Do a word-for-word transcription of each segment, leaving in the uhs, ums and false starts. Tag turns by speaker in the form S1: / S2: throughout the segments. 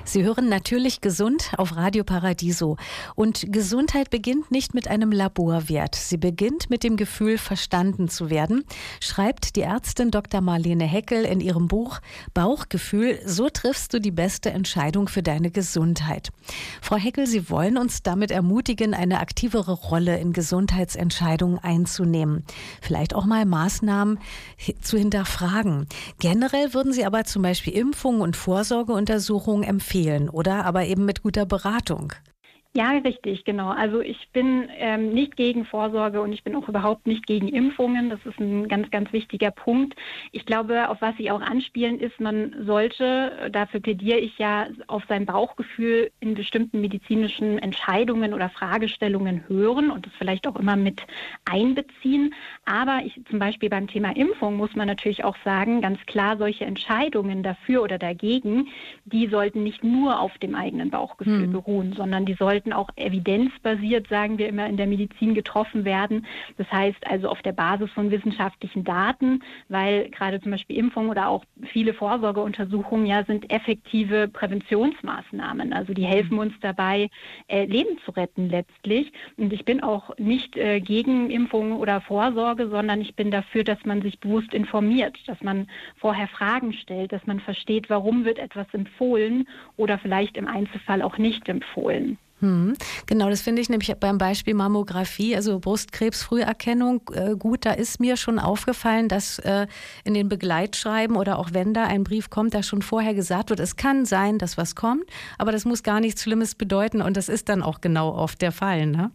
S1: Sie hören natürlich gesund auf Radio Paradiso. Und Gesundheit beginnt nicht mit einem Laborwert. Sie beginnt mit dem Gefühl, verstanden zu werden, schreibt die Ärztin Doktor Marlene Heckel in ihrem Buch Bauchgefühl, so triffst du die beste Entscheidung für deine Gesundheit. Frau Heckel, Sie wollen uns damit ermutigen, eine aktivere Rolle in Gesundheitsentscheidungen einzunehmen. Vielleicht auch mal Maßnahmen zu hinterfragen. Generell würden Sie aber zum Beispiel Impfungen und Vorsorgeuntersuchungen empfehlen, oder? Aber eben mit guter Beratung.
S2: Ja, richtig, genau. Also ich bin ähm, nicht gegen Vorsorge und ich bin auch überhaupt nicht gegen Impfungen. Das ist ein ganz, ganz wichtiger Punkt. Ich glaube, auf was Sie auch anspielen, ist, man sollte, dafür plädiere ich ja, auf sein Bauchgefühl in bestimmten medizinischen Entscheidungen oder Fragestellungen hören und das vielleicht auch immer mit einbeziehen. Aber ich, zum Beispiel beim Thema Impfung muss man natürlich auch sagen, ganz klar, solche Entscheidungen dafür oder dagegen, die sollten nicht nur auf dem eigenen Bauchgefühl hm. beruhen, sondern die sollten auch evidenzbasiert, sagen wir immer, in der Medizin getroffen werden. Das heißt also auf der Basis von wissenschaftlichen Daten, weil gerade zum Beispiel Impfungen oder auch viele Vorsorgeuntersuchungen ja sind effektive Präventionsmaßnahmen. Also die helfen uns dabei, äh, Leben zu retten letztlich. Und ich bin auch nicht äh, gegen Impfungen oder Vorsorge, sondern ich bin dafür, dass man sich bewusst informiert, dass man vorher Fragen stellt, dass man versteht, warum wird etwas empfohlen oder vielleicht im Einzelfall auch nicht empfohlen.
S1: Hm, genau, das finde ich nämlich beim Beispiel Mammographie, also Brustkrebsfrüherkennung, äh, gut, da ist mir schon aufgefallen, dass äh, in den Begleitschreiben oder auch wenn da ein Brief kommt, da schon vorher gesagt wird, es kann sein, dass was kommt, aber das muss gar nichts Schlimmes bedeuten und das ist dann auch genau oft der Fall, ne?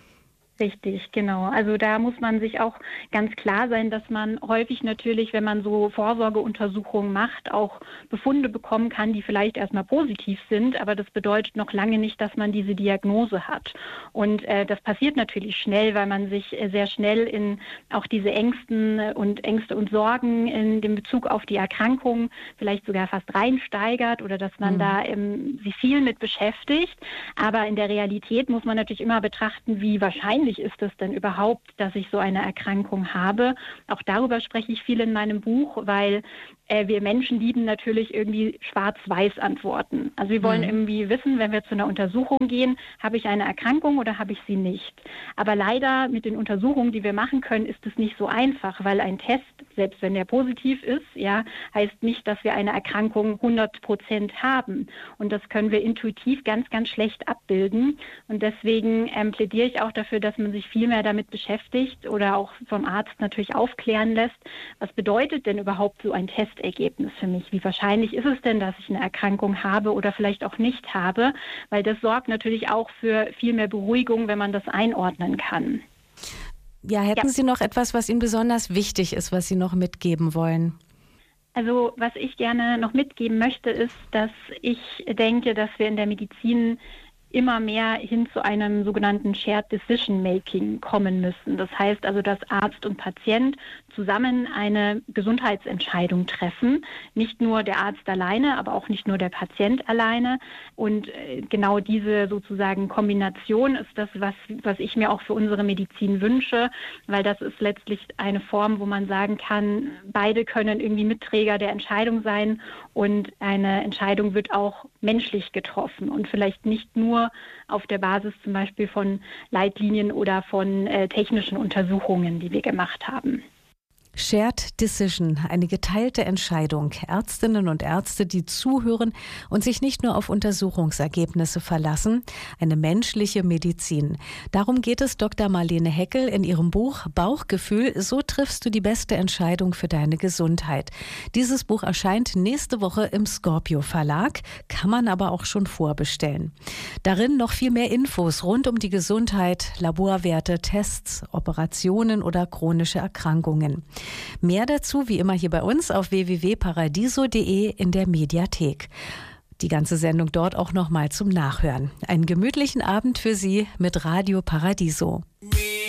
S2: Richtig, genau. Also da muss man sich auch ganz klar sein, dass man häufig natürlich, wenn man so Vorsorgeuntersuchungen macht, auch Befunde bekommen kann, die vielleicht erstmal positiv sind, aber das bedeutet noch lange nicht, dass man diese Diagnose hat. Und äh, das passiert natürlich schnell, weil man sich äh, sehr schnell in auch diese Ängsten und Ängste und Sorgen in dem Bezug auf die Erkrankung vielleicht sogar fast reinsteigert oder dass man mhm. da ähm, sich viel mit beschäftigt. Aber in der Realität muss man natürlich immer betrachten, wie wahrscheinlich ist es denn überhaupt, dass ich so eine Erkrankung habe. Auch darüber spreche ich viel in meinem Buch, weil äh, wir Menschen lieben natürlich irgendwie schwarz-weiß Antworten. Also wir wollen mhm. irgendwie wissen, wenn wir zu einer Untersuchung gehen, habe ich eine Erkrankung oder habe ich sie nicht. Aber leider mit den Untersuchungen, die wir machen können, ist es nicht so einfach, weil ein Test, selbst wenn der positiv ist, ja, heißt nicht, dass wir eine Erkrankung hundert Prozent haben. Und das können wir intuitiv ganz, ganz schlecht abbilden. Und deswegen ähm, plädiere ich auch dafür, dass man sich viel mehr damit beschäftigt oder auch vom Arzt natürlich aufklären lässt, was bedeutet denn überhaupt so ein Testergebnis für mich? Wie wahrscheinlich ist es denn, dass ich eine Erkrankung habe oder vielleicht auch nicht habe? Weil das sorgt natürlich auch für viel mehr Beruhigung, wenn man das einordnen kann.
S1: Ja, hätten ja. Sie noch etwas, was Ihnen besonders wichtig ist, was Sie noch mitgeben wollen?
S2: Also was ich gerne noch mitgeben möchte, ist, dass ich denke, dass wir in der Medizin immer mehr hin zu einem sogenannten Shared Decision Making kommen müssen. Das heißt also, dass Arzt und Patient zusammen eine Gesundheitsentscheidung treffen. Nicht nur der Arzt alleine, aber auch nicht nur der Patient alleine. Und genau diese sozusagen Kombination ist das, was, was ich mir auch für unsere Medizin wünsche, weil das ist letztlich eine Form, wo man sagen kann, beide können irgendwie Mitträger der Entscheidung sein und eine Entscheidung wird auch menschlich getroffen und vielleicht nicht nur auf der Basis zum Beispiel von Leitlinien oder von äh, technischen Untersuchungen, die wir gemacht haben.
S1: Shared Decision, eine geteilte Entscheidung. Ärztinnen und Ärzte, die zuhören und sich nicht nur auf Untersuchungsergebnisse verlassen. Eine menschliche Medizin. Darum geht es Doktor Marlene Heckel in ihrem Buch Bauchgefühl, so triffst du die beste Entscheidung für deine Gesundheit. Dieses Buch erscheint nächste Woche im Scorpio Verlag, kann man aber auch schon vorbestellen. Darin noch viel mehr Infos rund um die Gesundheit, Laborwerte, Tests, Operationen oder chronische Erkrankungen. Mehr dazu wie immer hier bei uns auf w w w punkt paradiso punkt de in der Mediathek. Die ganze Sendung dort auch nochmal zum Nachhören. Einen gemütlichen Abend für Sie mit Radio Paradiso.